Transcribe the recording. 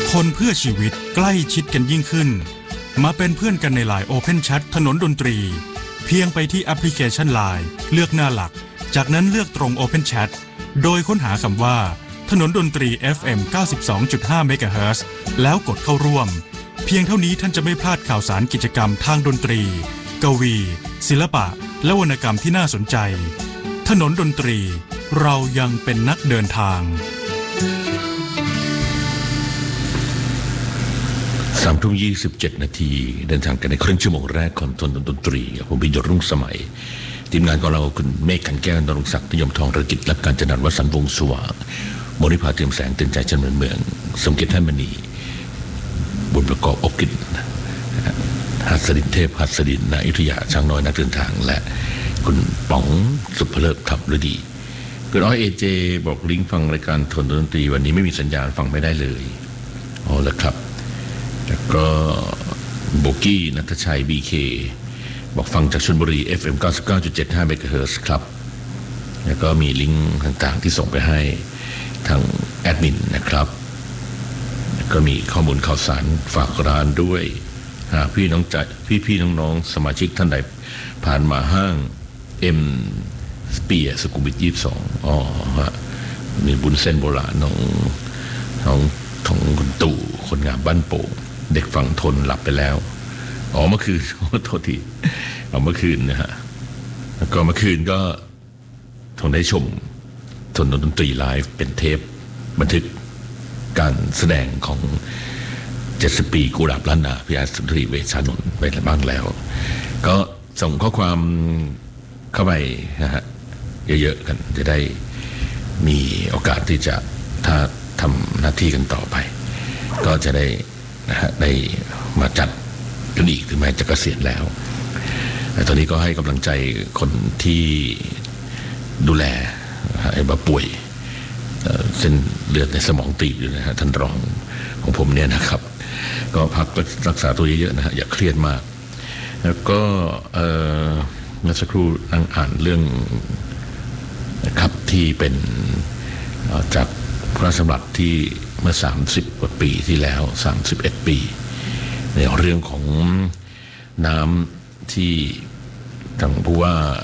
ทนเพื่อชีวิตใกล้ชิดกันยิ่งขึ้นมาเป็นเพื่อนกันในไลน์ Open Chat ถนนดนตรีเพียงไปที่แอปพลิเคชัน LINE เลือกหน้าหลักจากนั้นเลือกตรง Open Chat โดยค้นหาคำว่าถนนดนตรี FM 92.5 เมกะเฮิรตซ์แล้วกดเข้าร่วมเพียงเท่านี้ท่านจะไม่พลาดข่าวสารกิจกรรมทางดนตรีกวีศิลปะและวรรณกรรมที่น่าสนใจถนนดนตรีเรายังเป็นนักเดินทาง 3:27 นาทีเดินทางกันในครึ่งชั่วโมงแรกของถนนดนตรีผมพิยศรุ่งสมัยทีมงานของเราคุณเมฆขันแก้วนรงศักดิ์นิยมทองระกิจและการจนันท์วสันต์วงศ์สว่างมณิภาเตรียมแสงเตือนใจจันทร์เมืองสมเกียรติท่านมณีบุญประกอบอบกินหัสดินเทพหัสดินนาอิทยาช่างน้อยนักเดินทางและคุณป๋องสุภเลิศธรรมฤดีคุณอ้อยAJบอกลิงก์ฟังรายการถนนดนตรีวันนี้ไม่มีสัญญาณฟังไม่ได้เลยอ๋อแล้วครับแล้วก็โบกี้ณัฐชัย BK บอกฟังจากชลบุรี FM 99.75 เมกะเฮิรตซ์ครับแล้วก็มีลิงก์ต่างๆที่ส่งไปให้ทางแอดมินนะครับแล้วก็มีข้อมูลข่าวสารฝากร้านด้วยหากพี่น้องสมาชิกท่านใดผ่านมาห้างMสเปียร์สุขุมวิท22อ๋อฮะมีบุญเส้นโบราณน้องคุณตู่คนงามบ้านโป่งเด็กฝั่งทนหลับไปแล้วอ๋อเมื่อคืนโทษทีเมื่อคืนนะฮะแล้วก็เมื่อคืนก็ทนได้ชมถนนดนตรีไลฟ์เป็นเทปบันทึกการแสดงของ70 ปีกุหลาบล้านนาพิอาสุนทรีเวชานนท์ไปบ้างแล้วก็ส่งข้อความเข้าไปนะฮะเยอะๆกันจะได้มีโอกาสที่จะถ้าทำหน้าที่กันต่อไปก็จะได้นะฮะได้มาจัดกันอีกถึงแม้จะเกษียณแล้วแต่ตอนนี้ก็ให้กำลังใจคนที่ดูแลไอ้บาป่วยเส้นเลือดในสมองตีบอยู่นะฮะท่านรองของผมเนี่ยนะครับก็พักรักษาตัวเยอะๆนะฮะอย่าเครียดมากแล้วก็เมื่อสักครู่นั่งอ่านเรื่องนะครับที่เป็นจากพระราชดำรัสที่เมื่อ30 กว่าปีที่แล้ว31 ปีในเรื่องของน้ำที่ทางผู้ว่า